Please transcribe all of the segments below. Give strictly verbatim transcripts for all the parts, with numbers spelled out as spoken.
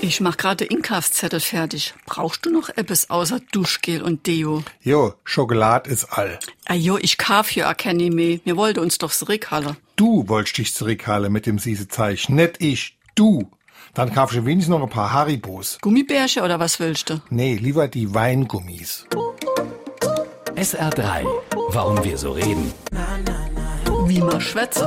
Ich mach gerade Inkaufszettel fertig. Brauchst du noch etwas außer Duschgel und Deo? Jo, Schokolade ist all. Ah jo, ich kauf hier auch keine mehr. Wir wollten uns doch zurückhalten. Du wolltest dich zurückhalten mit dem Siesezeich, nicht ich, du. Dann kauf ich wenigstens noch ein paar Haribos. Gummibärchen oder was willst du? Nee, lieber die Weingummis. S R drei. Warum wir so reden. Wie man schwätze.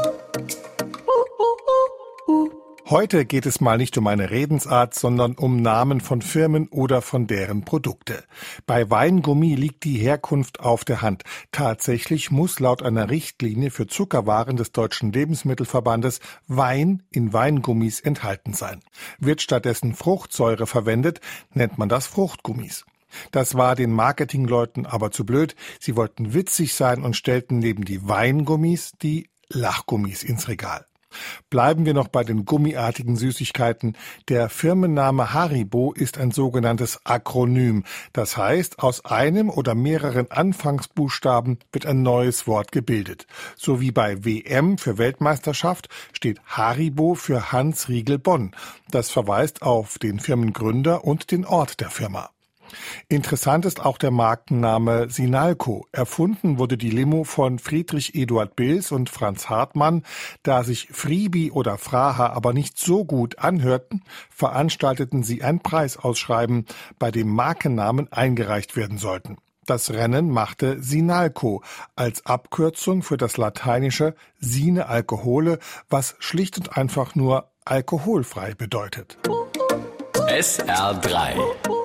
Heute geht es mal nicht um eine Redensart, sondern um Namen von Firmen oder von deren Produkte. Bei Weingummi liegt die Herkunft auf der Hand. Tatsächlich muss laut einer Richtlinie für Zuckerwaren des Deutschen Lebensmittelverbandes Wein in Weingummis enthalten sein. Wird stattdessen Fruchtsäure verwendet, nennt man das Fruchtgummis. Das war den Marketingleuten aber zu blöd. Sie wollten witzig sein und stellten neben die Weingummis die Lachgummis ins Regal. Bleiben wir noch bei den gummiartigen Süßigkeiten. Der Firmenname Haribo ist ein sogenanntes Akronym. Das heißt, aus einem oder mehreren Anfangsbuchstaben wird ein neues Wort gebildet. So wie bei W M für Weltmeisterschaft steht Haribo für Hans Riegel Bonn. Das verweist auf den Firmengründer und den Ort der Firma. Interessant ist auch der Markenname Sinalco. Erfunden wurde die Limo von Friedrich Eduard Bills und Franz Hartmann. Da sich Fribi oder Fraha aber nicht so gut anhörten, veranstalteten sie ein Preisausschreiben, bei dem Markennamen eingereicht werden sollten. Das Rennen machte Sinalco als Abkürzung für das lateinische Sine Alcohole, was schlicht und einfach nur alkoholfrei bedeutet. S R drei.